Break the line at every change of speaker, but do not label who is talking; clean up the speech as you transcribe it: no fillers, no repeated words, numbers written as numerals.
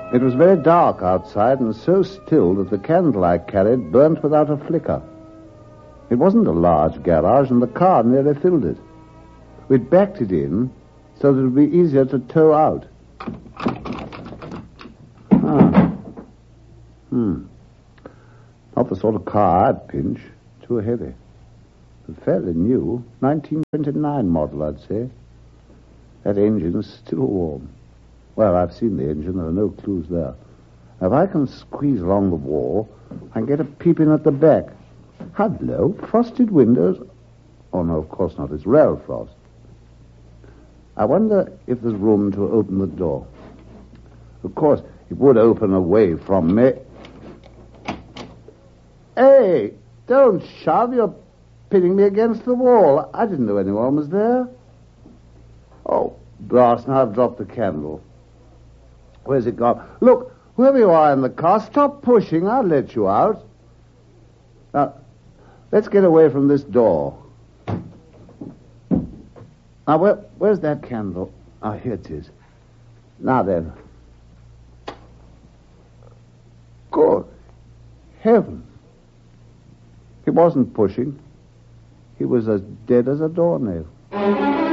It was very dark outside and so still that the candle I carried burnt without a flicker. It wasn't a large garage, and the car nearly filled it. We'd backed it in so that it would be easier to tow out. Not the sort of car I'd pinch. Too heavy. But fairly new. 1929 model, I'd say. That engine's still warm. Well, I've seen the engine. There are no clues there. If I can squeeze along the wall, I can get a peep in at the back. Hello, frosted windows. Oh, no, of course not. It's rail frost. I wonder if there's room to open the door. Of course, it would open away from me. Hey, don't shove. You're pinning me against the wall. I didn't know anyone was there. Oh, blast, now I've dropped the candle. Where's it gone? Look, whoever you are in the car, stop pushing. I'll let you out. Now, let's get away from this door. Now, where's that candle? Ah, here it is. Now then. Good heavens. He wasn't pushing. He was as dead as a doornail.